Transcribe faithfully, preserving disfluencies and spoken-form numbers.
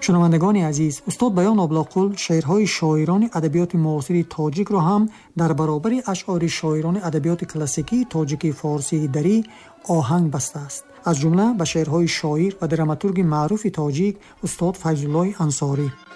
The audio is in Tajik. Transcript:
шунавандагони азиз, устод Баён Облоқул шеърҳои шоирони адабиёти муосири тоҷикро ҳам дар баробари ашъори шоирони адабиёти классикии тоҷикии форсии дарӣ оҳанг бастааст. аз ҷумла ба шеърҳои шоир ва драматурги маъруфи тоҷик устод Файзуллои Ансорӣ.